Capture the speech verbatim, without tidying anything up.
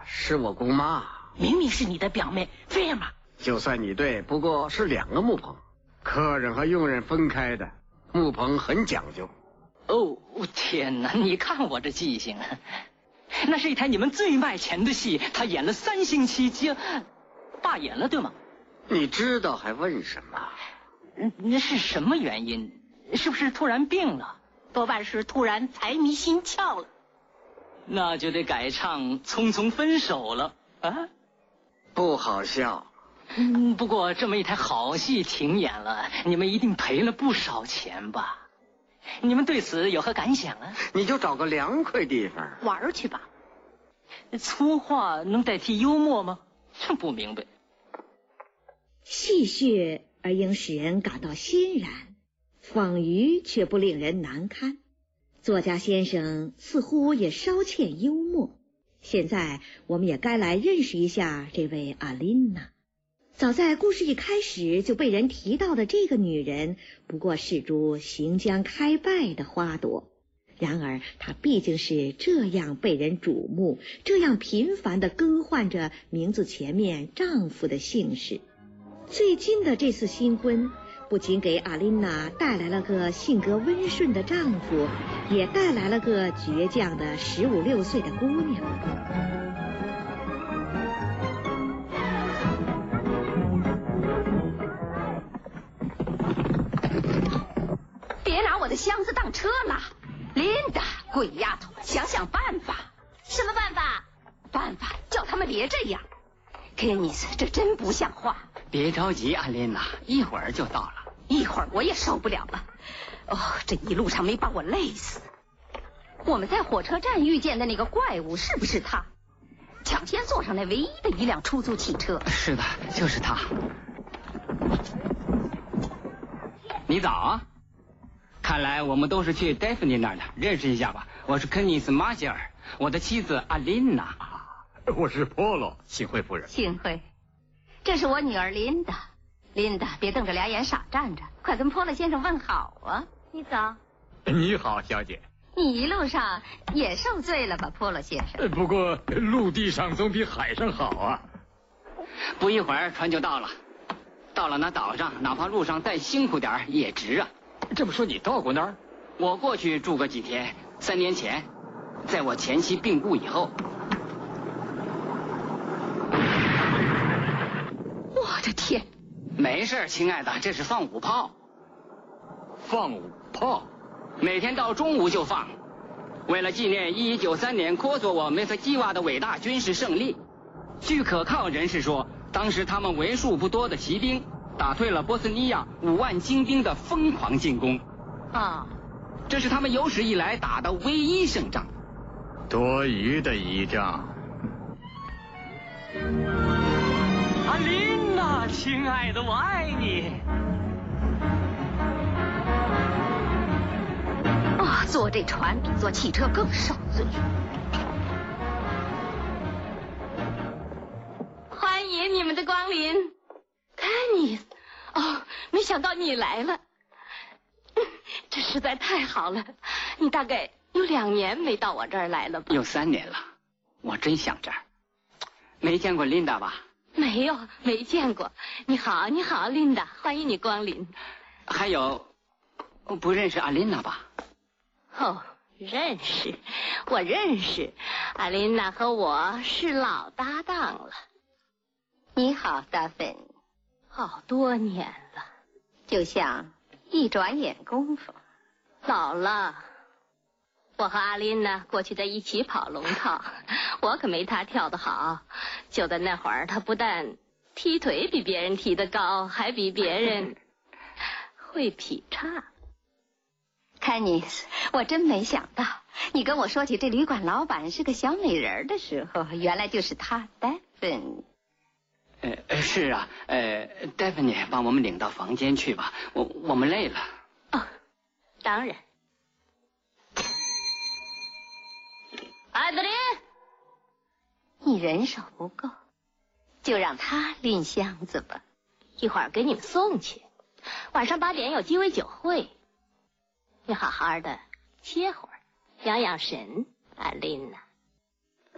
是我姑妈。 明明是你的表妹菲尔玛。 就算你对，不过是两个木棚，客人和佣人分开的，木棚很讲究。 哦，天哪！你看我这记性，那是一台你们最卖钱的戏，他演了三星期就罢演了，对吗？ 你知道还问什么？ 嗯，那是什么原因？是不是突然病了？ 多半是突然财迷心窍了。 那就得改唱《匆匆分手》了啊！ 不好笑。 嗯，不过这么一台好戏停演了，你们一定赔了不少钱吧？你们对此有何感想啊？ 你就找个凉快地方玩去吧。 粗话能代替幽默吗？真不明白。 戏谑而应使人感到欣然，讽喻却不令人难堪。作家先生似乎也稍欠幽默。现在我们也该来认识一下这位阿琳娜。早在故事一开始就被人提到的这个女人，不过是株行将开败的花朵。然而她毕竟是这样被人瞩目，这样频繁地更换着名字前面丈夫的姓氏。最近的这次新婚，不仅给阿琳娜带来了个性格温顺的丈夫，也带来了个倔强的十五六岁的姑娘。 别拿我的箱子当车拉，琳达，鬼丫头，想想办法。什么办法？办法叫他们别这样。肯尼斯，这真不像话。 别着急，安琳娜，一会儿就到了。 一会儿我也受不了了。哦，这一路上没把我累死。我们在火车站遇见的那个怪物是不是他？抢先坐上来唯一的一辆出租汽车。 是的，就是他。你早啊！看来我们都是去戴芙妮那儿的，认识一下吧。我是肯尼斯·马歇尔，我的妻子阿琳娜。 我是波罗，幸会夫人。 幸会。这是我女儿琳达。琳达，别瞪着俩眼傻站着，快跟波罗先生问好啊！你早。 你好，小姐。 你一路上也受罪了吧，波罗先生？ 不过陆地上总比海上好啊。 不一会儿船就到了，到了那岛上，哪怕路上再辛苦点也值啊。 这么说你到过那儿？ 我过去住过几天，三年前，在我前妻病故以后。 我的天！ 没事，亲爱的，这是放五炮。 放五炮？ 每天到中午就放，为了纪念一一九三年科索沃梅斯基瓦的伟大军事胜利。据可靠人士说，当时他们为数不多的骑兵打退了波斯尼亚五万精兵的疯狂进攻。 啊， 这是他们有史以来打的唯一胜仗。 多余的一仗。 阿琳娜，亲爱的，我爱你。 啊，坐这船比坐汽车更受罪。欢迎你们的光临，肯尼斯。哦，没想到你来了，这实在太好了。你大概有两年没到我这儿来了吧？ 有三年了，我真想这儿。没见过琳达吧？ 没有，没见过。你好，你好，琳达，欢迎你光临。 还有，不认识阿琳娜吧？ 哦，认识，我认识。阿琳娜和我是老搭档了。你好，达芬。好多年了，就像一转眼功夫。老了。我和阿琳娜过去在一起跑龙套，我可没她跳得好。就在那会儿，她不但踢腿比别人踢得高，还比别人会劈叉。肯尼斯，我真没想到，你跟我说起这旅馆老板是个小美人的时候，原来就是他，戴芬。 呃，是啊，呃，戴芬妮，把我们领到房间去吧，我我们累了。 哦，当然。艾德琳，你人手不够，就让他拎箱子吧，一会儿给你们送去。晚上八点有鸡尾酒会，你好好的歇会儿，养养神，艾琳娜。